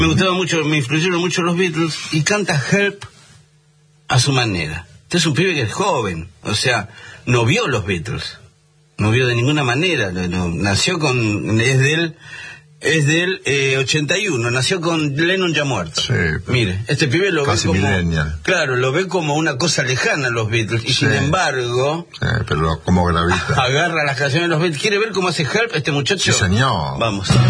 Me gustaba mucho, me influyeron mucho los Beatles, y canta Help a su manera. Este es un pibe que es joven, o sea, no vio los Beatles, no vio de ninguna manera, nació con, es del 81, nació con Lennon ya muerto. Sí, mire, este pibe lo ve como, millennial. Claro, lo ve como una cosa lejana los Beatles, y sin embargo, pero como gravita. Agarra las canciones de los Beatles. ¿Quiere ver cómo hace Help este muchacho? Sí, señor. Vamos.